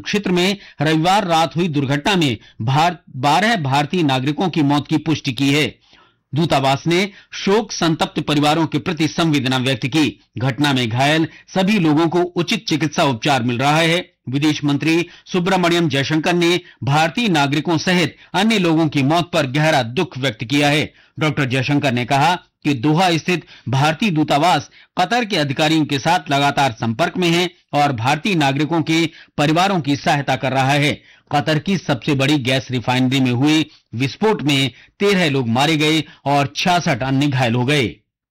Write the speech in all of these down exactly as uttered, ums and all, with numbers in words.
क्षेत्र में रविवार रात हुई दुर्घटना में भार, बारह भारतीय नागरिकों की मौत की पुष्टि की है। दूतावास ने शोक संतप्त परिवारों के प्रति संवेदना व्यक्त की। घटना में घायल सभी लोगों को उचित चिकित्सा उपचार मिल रहा है। विदेश मंत्री सुब्रमण्यम जयशंकर ने भारतीय नागरिकों सहित अन्य लोगों की मौत पर गहरा दुख व्यक्त किया है। डॉक्टर जयशंकर ने कहा कि दोहा स्थित भारतीय दूतावास कतर के अधिकारियों के साथ लगातार संपर्क में है और भारतीय नागरिकों के परिवारों की सहायता कर रहा है। कतर की सबसे बड़ी गैस रिफाइनरी में हुए विस्फोट में तेरह लोग मारे गए और छियासठ अन्य घायल हो गए।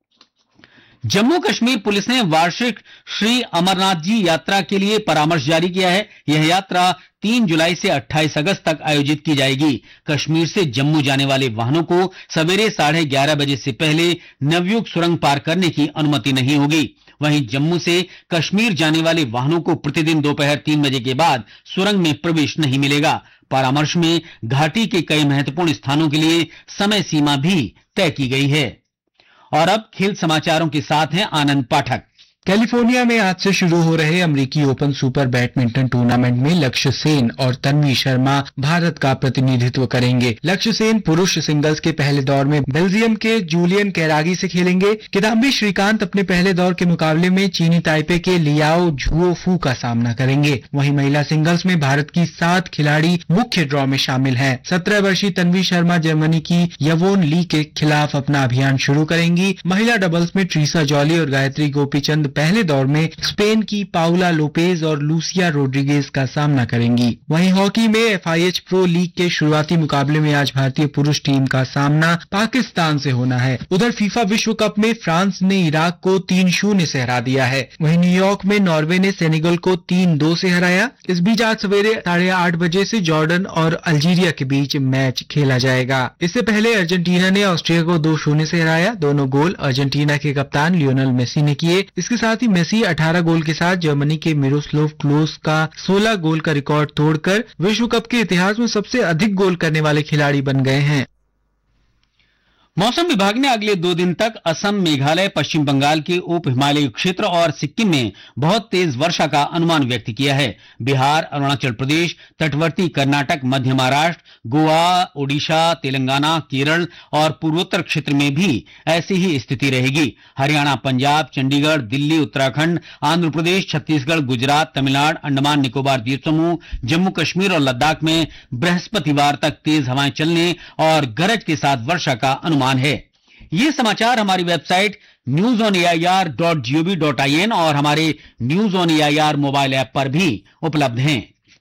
जम्मू कश्मीर पुलिस ने वार्षिक श्री अमरनाथ जी यात्रा के लिए परामर्श जारी किया है। यह यात्रा तीन जुलाई से अट्ठाईस अगस्त तक आयोजित की जाएगी। कश्मीर से जम्मू जाने वाले वाहनों को सवेरे साढ़े ग्यारह बजे से पहले नवयुग सुरंग पार करने की अनुमति नहीं होगी। वहीं जम्मू से कश्मीर जाने वाले वाहनों को प्रतिदिन दोपहर तीन बजे के बाद सुरंग में प्रवेश नहीं मिलेगा। परामर्श में घाटी के कई महत्वपूर्ण स्थानों के लिए समय सीमा भी तय की गई है। और अब खेल समाचारों के साथ हैं आनंद पाठक। कैलिफोर्निया में आज से शुरू हो रहे अमेरिकी ओपन सुपर बैडमिंटन टूर्नामेंट में लक्ष्य सेन और तन्वी शर्मा भारत का प्रतिनिधित्व करेंगे। लक्ष्य सेन पुरुष सिंगल्स के पहले दौर में बेल्जियम के जूलियन कैरागी से खेलेंगे। किदाम्बी श्रीकांत अपने पहले दौर के मुकाबले में चीनी ताइपे के लियाओ झुओफू का सामना करेंगे। वहीं महिला सिंगल्स में भारत की सात खिलाड़ी मुख्य ड्रॉ में शामिल हैं। सत्रह वर्षीय तन्वी शर्मा जर्मनी की यवोन ली के खिलाफ अपना अभियान शुरू करेंगी। महिला डबल्स में ट्रीसा जॉली और गायत्री गोपीचंद पहले दौर में स्पेन की पाउला लोपेज और लूसिया रोड्रिगेज का सामना करेंगी। वहीं हॉकी में F I H pro league के शुरुआती मुकाबले में आज भारतीय पुरुष टीम का सामना पाकिस्तान से होना है। उधर फीफा विश्व कप में फ्रांस ने इराक को तीन शून्य से हरा दिया है। वहीं न्यूयॉर्क में नॉर्वे ने सेनेगल को तीन दो से हराया। इस बीच आज सवेरे साढ़े आठ बजे से जॉर्डन और अल्जीरिया के बीच मैच खेला जाएगा। इससे पहले अर्जेंटीना ने ऑस्ट्रिया को दो शून्य से हराया। दोनों गोल अर्जेंटीना के कप्तान लियोनेल मेसी ने किए। इसके साथ ही मेसी अठारह गोल के साथ जर्मनी के मिरोस्लाव क्लोज का सोलह गोल का रिकॉर्ड तोड़कर विश्व कप के इतिहास में सबसे अधिक गोल करने वाले खिलाड़ी बन गए हैं। मौसम विभाग ने अगले दो दिन तक असम, मेघालय, पश्चिम बंगाल के उप हिमालयी क्षेत्र और सिक्किम में बहुत तेज वर्षा का अनुमान व्यक्त किया है। बिहार, अरुणाचल प्रदेश, तटवर्ती कर्नाटक, मध्य महाराष्ट्र, गोवा, ओडिशा, तेलंगाना, केरल और पूर्वोत्तर क्षेत्र में भी ऐसी ही स्थिति रहेगी। हरियाणा, पंजाब, चंडीगढ़, दिल्ली, उत्तराखंड, आंध्र प्रदेश, छत्तीसगढ़, गुजरात, तमिलनाडु, अंडमान निकोबार द्वीप समूह, जम्मू कश्मीर और लद्दाख में बृहस्पतिवार तक तेज हवाएं चलने और गरज के साथ वर्षा का अनुमान है। ये समाचार हमारी website news on A I R dot G O V dot I N और हमारे news on A I R mobile app पर भी उपलब्ध हैं।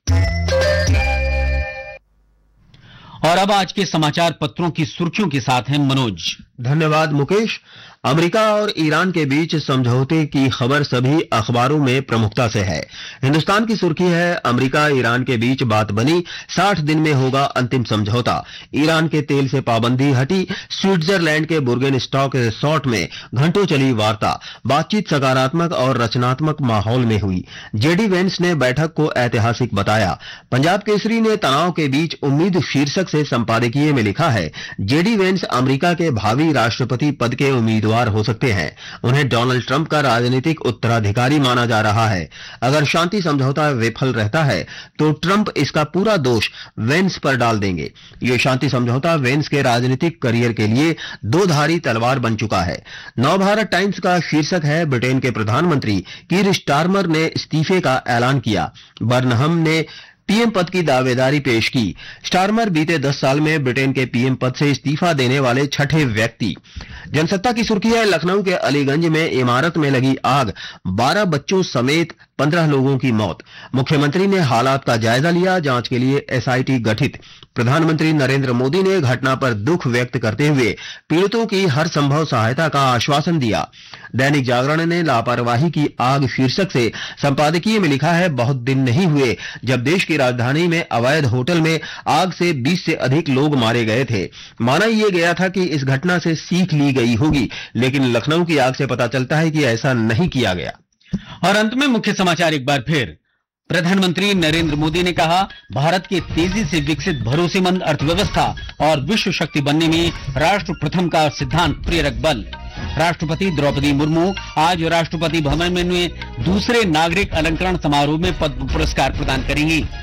और अब आज के समाचार पत्रों की सुर्खियों के साथ हैं मनोज। धन्यवाद मुकेश। अमेरिका और ईरान के बीच समझौते की खबर सभी अखबारों में प्रमुखता से है। हिंदुस्तान की सुर्खी है, अमेरिका ईरान के बीच बात बनी, साठ दिन में होगा अंतिम समझौता। ईरान के तेल से पाबंदी हटी, स्विट्जरलैंड के बुर्गेन स्टॉक रिसोर्ट में घंटों चली वार्ता। बातचीत सकारात्मक और रचनात्मक माहौल में हुई। जेडी वेंस ने बैठक को ऐतिहासिक बताया। पंजाब केसरी ने तनाव के बीच उम्मीद शीर्षक से संपादकीय में लिखा है, जेडी वेंस अमेरिका के भावी राष्ट्रपति पद के उम्मीदवार हो सकते हैं। उन्हें डोनाल्ड ट्रंप का राजनीतिक उत्तराधिकारी माना जा रहा है। अगर शांति समझौता विफल रहता है तो ट्रंप इसका पूरा दोष वेंस पर डाल देंगे। ये शांति समझौता वेंस के राजनीतिक करियर के लिए दो धारी तलवार बन चुका है। नवभारत टाइम्स का शीर्षक है, ब्रिटेन के प्रधानमंत्री कीर स्टारमर ने इस्तीफे का ऐलान किया। बर्नहम ने पीएम पद की दावेदारी पेश की। स्टारमर बीते दस साल में ब्रिटेन के पीएम पद से इस्तीफा देने वाले छठे व्यक्ति। जनसत्ता की सुर्खी है, लखनऊ के अलीगंज में इमारत में लगी आग, बारह बच्चों समेत पंद्रह लोगों की मौत। मुख्यमंत्री ने हालात का जायजा लिया, जांच के लिए एस आई टी गठित। प्रधानमंत्री नरेंद्र मोदी ने घटना पर दुख व्यक्त करते हुए पीड़ितों की हर संभव सहायता का आश्वासन दिया। दैनिक जागरण ने लापरवाही की आग शीर्षक से संपादकीय में लिखा है, बहुत दिन नहीं हुए जब देश की राजधानी में अवैध होटल में आग से बीस से अधिक लोग मारे गए थे। माना यह गया था कि इस घटना से सीख ली गई होगी, लेकिन लखनऊ की आग से पता चलता है कि ऐसा नहीं किया गया। और अंत में मुख्य समाचार एक बार फिर। प्रधानमंत्री नरेंद्र मोदी ने कहा, भारत के तेजी से विकसित भरोसेमंद अर्थव्यवस्था और विश्व शक्ति बनने में राष्ट्र प्रथम का सिद्धांत प्रेरक बल। राष्ट्रपति द्रौपदी मुर्मू आज राष्ट्रपति भवन में दूसरे नागरिक अलंकरण समारोह में पद्म पुरस्कार प्रदान करेंगी।